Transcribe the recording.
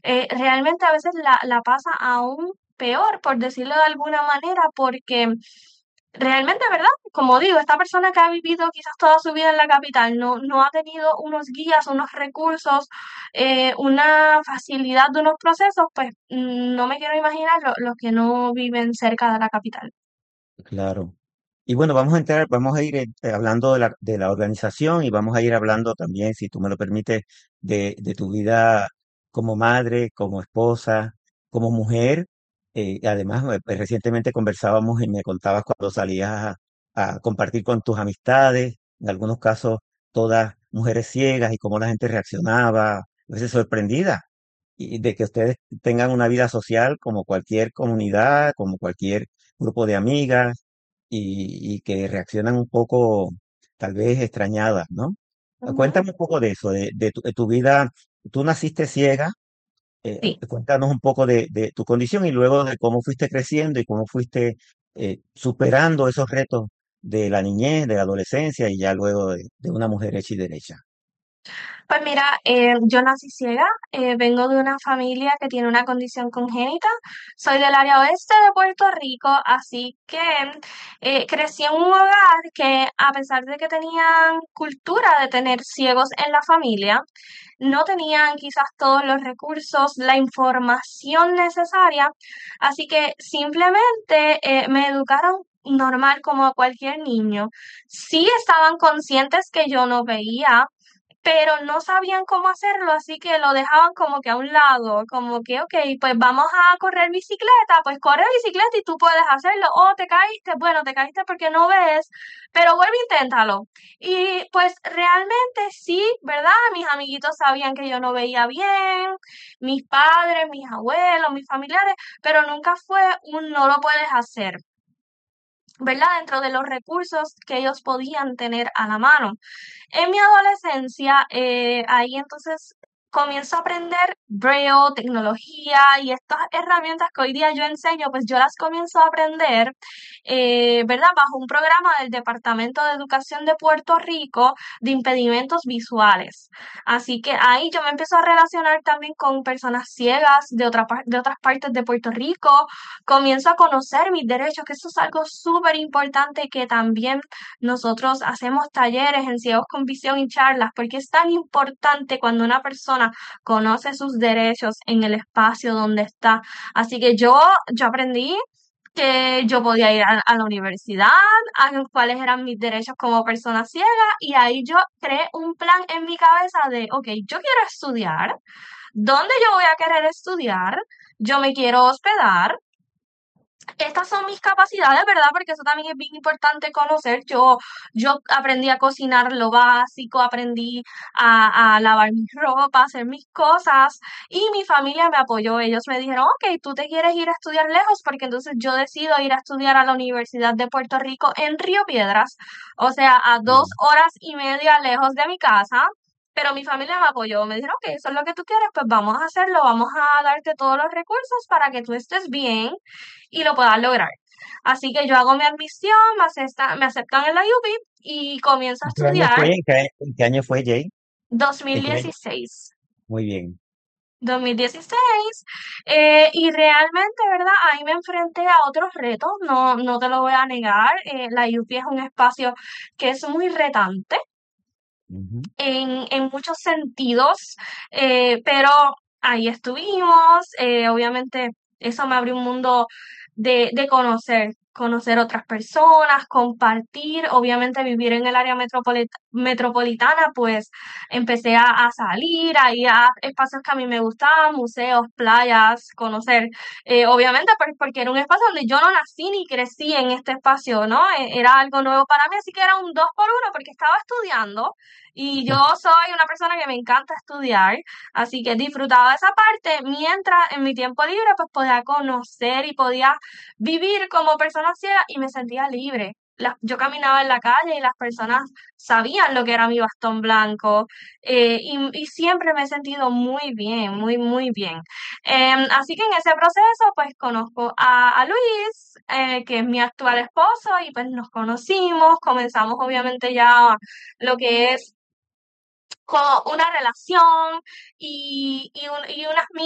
realmente a veces la pasa aún peor, por decirlo de alguna manera, porque realmente, ¿verdad? Como digo, esta persona que ha vivido quizás toda su vida en la capital no ha tenido unos guías, unos recursos, una facilidad de unos procesos, pues no me quiero imaginar los que no viven cerca de la capital. Claro. Y bueno, vamos a ir hablando de la organización y vamos a ir hablando también, si tú me lo permites, de tu vida como madre, como esposa, como mujer. Además, recientemente conversábamos y me contabas cuando salías a compartir con tus amistades, en algunos casos todas mujeres ciegas y cómo la gente reaccionaba, a veces sorprendida, y de que ustedes tengan una vida social como cualquier comunidad, como cualquier grupo de amigas y que reaccionan un poco, tal vez extrañadas, ¿no? Ujú. Cuéntame un poco de eso, de tu vida. Tú naciste ciega, Sí. cuéntanos un poco de tu condición y luego de cómo fuiste creciendo y cómo fuiste superando esos retos de la niñez, de la adolescencia y ya luego de una mujer hecha y derecha. Pues mira, yo nací ciega, vengo de una familia que tiene una condición congénita, soy del área oeste de Puerto Rico, así que crecí en un hogar que a pesar de que tenían cultura de tener ciegos en la familia, no tenían quizás todos los recursos, la información necesaria, así que simplemente me educaron normal como a cualquier niño. Sí estaban conscientes que yo no veía, pero no sabían cómo hacerlo, así que lo dejaban como que a un lado, como que, ok, pues vamos a correr bicicleta, pues corre bicicleta y tú puedes hacerlo, o te caíste, bueno, te caíste porque no ves, pero vuelve, inténtalo. Y pues realmente sí, ¿verdad? Mis amiguitos sabían que yo no veía bien, mis padres, mis abuelos, mis familiares, pero nunca fue un no lo puedes hacer. ¿Verdad? Dentro de los recursos que ellos podían tener a la mano. En mi adolescencia, ahí entonces comienzo a aprender Braille, tecnología y estas herramientas que hoy día yo enseño, pues yo las comienzo a aprender, ¿verdad? Bajo un programa del Departamento de Educación de Puerto Rico de impedimentos visuales. Así que ahí yo me empiezo a relacionar también con personas ciegas de otras partes de Puerto Rico, comienzo a conocer mis derechos, que eso es algo súper importante que también nosotros hacemos talleres en Ciegos con Visión y charlas, porque es tan importante cuando una persona conoce sus derechos en el espacio donde está. Así que yo aprendí que yo podía ir a la universidad, a cuáles eran mis derechos como persona ciega, y ahí yo creé un plan en mi cabeza de, ok, yo quiero estudiar, ¿dónde yo voy a querer estudiar? Yo me quiero hospedar, estas son mis capacidades, ¿verdad? Porque eso también es bien importante conocer. Yo aprendí a cocinar lo básico, aprendí a lavar mi ropa, a hacer mis cosas y mi familia me apoyó. Ellos me dijeron, ok, tú te quieres ir a estudiar lejos porque entonces yo decido ir a estudiar a la Universidad de Puerto Rico en Río Piedras, o sea, a dos Bien. horas y media lejos de mi casa. Pero mi familia me apoyó, me dijeron, ok, eso es lo que tú quieres, pues vamos a hacerlo, vamos a darte todos los recursos para que tú estés bien y lo puedas lograr. Así que yo hago mi admisión, me aceptan en la UPI y comienzo a ¿En qué año estudiar fue? En qué año fue, Jay? ¿En qué año? 2016. Muy bien. 2016 y realmente, ¿verdad? Ahí me enfrenté a otros retos, no te lo voy a negar, la UPI es un espacio que es muy retante Ujú. en muchos sentidos, pero ahí estuvimos, obviamente eso me abrió un mundo de conocer otras personas, compartir, obviamente vivir en el área metropolitana, pues empecé a salir ahí a espacios que a mí me gustaban, museos, playas, conocer, obviamente porque era un espacio donde yo no nací ni crecí en este espacio, ¿no? Era algo nuevo para mí, así que era un dos por uno porque estaba estudiando y yo soy una persona que me encanta estudiar, así que disfrutaba de esa parte, mientras en mi tiempo libre pues podía conocer y podía vivir como persona ciega y me sentía libre. Yo caminaba en la calle y las personas sabían lo que era mi bastón blanco, y siempre me he sentido muy bien, muy bien. Así que en ese proceso pues conozco a Luis, que es mi actual esposo, y pues nos conocimos, comenzamos obviamente ya lo que es con una relación y unas